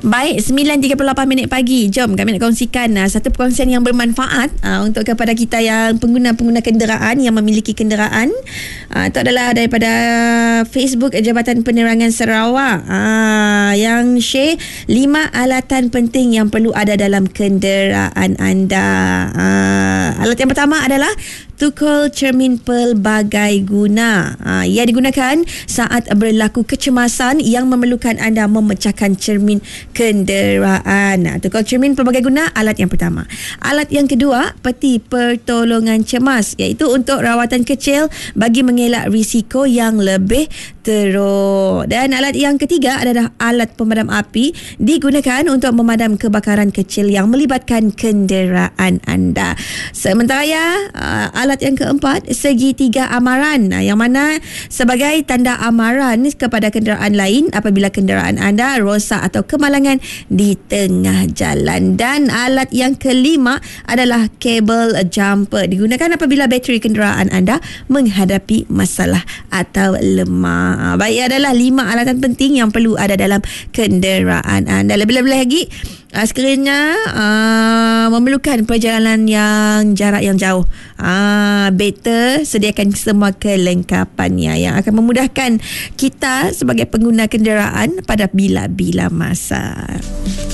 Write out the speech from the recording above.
Baik, 9.38 minit pagi. Jom kami nak kongsikan satu perkongsian yang bermanfaat untuk kepada kita yang pengguna-pengguna kenderaan yang memiliki kenderaan. Itu adalah daripada Facebook Jabatan Penerangan Sarawak yang share 5 alatan penting yang perlu ada dalam kenderaan anda. Alat yang pertama adalah tukul cermin pelbagai guna. Ia digunakan saat berlaku kecemasan yang memerlukan anda memecahkan cermin kenderaan. Tukul cermin pelbagai guna, alat yang pertama. Alat yang kedua, peti pertolongan cemas, iaitu untuk rawatan kecil bagi mengelak risiko yang lebih teruk. Dan alat yang ketiga adalah alat pemadam api, digunakan untuk memadam kebakaran kecil yang melibatkan kenderaan anda. Sementara alat yang keempat, segitiga amaran, yang mana sebagai tanda amaran kepada kenderaan lain apabila kenderaan anda rosak atau kemalangan di tengah jalan. Dan alat yang kelima adalah kabel jumper, digunakan apabila bateri kenderaan anda menghadapi masalah atau lemah. Baik, adalah 5 alatan penting yang perlu ada dalam kenderaan anda. Lebih-lebih lagi, sekiranya memerlukan perjalanan yang jarak yang jauh, better sediakan semua kelengkapannya yang akan memudahkan kita sebagai pengguna kenderaan pada bila-bila masa.